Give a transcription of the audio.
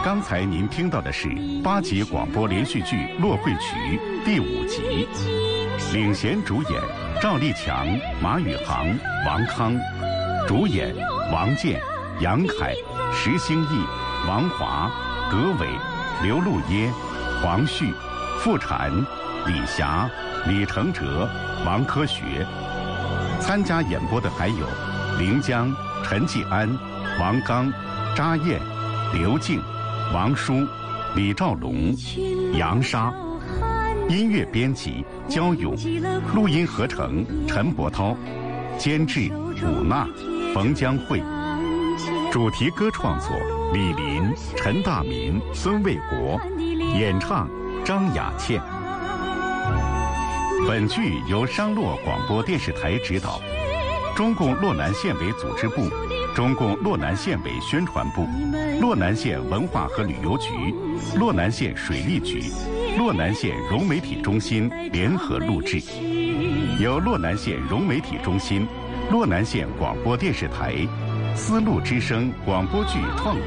刚才您听到的是8集广播连续剧《落会曲》第5集，领衔主演赵立强、马宇航、王康，主演王健、杨凯、石兴义、王华、葛伟、刘路耶、黄旭、傅婵、李霞、李承哲、王科学。参加演播的还有临江、陈继安、王刚、查燕、刘静、王舒、李兆龙、杨沙。音乐编辑焦勇，录音合成陈伯涛，监制武娜、冯江慧，主题歌创作李林、陈大民、孙卫国，演唱张雅倩。本剧由商洛广播电视台指导，中共洛南县委组织部、中共洛南县委宣传部、洛南县文化和旅游局、洛南县水利局、洛南县融媒体中心联合录制，由洛南县融媒体中心、洛南县广播电视台、丝路之声广播剧创意